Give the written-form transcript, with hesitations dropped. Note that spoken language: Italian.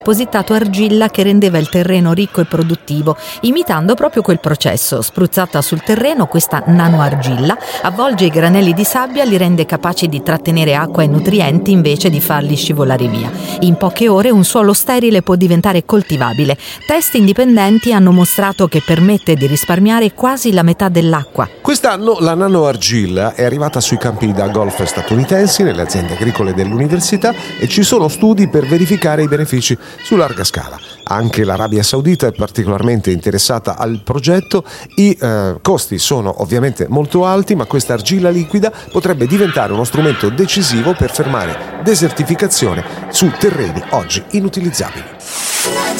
depositato argilla che rendeva il terreno ricco e produttivo, imitando proprio quel processo. Spruzzata sul terreno, questa nanoargilla avvolge i granelli di sabbia, li rende capaci di trattenere acqua e nutrienti invece di farli scivolare via. In poche ore un suolo sterile può diventare coltivabile. Test indipendenti hanno mostrato che permette di risparmiare quasi la metà dell'acqua. Quest'anno la nanoargilla è arrivata sui campi da golf statunitensi, nelle aziende agricole dell'università, e ci sono studi per verificare i benefici su larga scala. Anche l'Arabia Saudita è particolarmente interessata al progetto. I costi sono ovviamente molto alti, ma questa argilla liquida potrebbe diventare uno strumento decisivo per fermare desertificazione su terreni oggi inutilizzabili.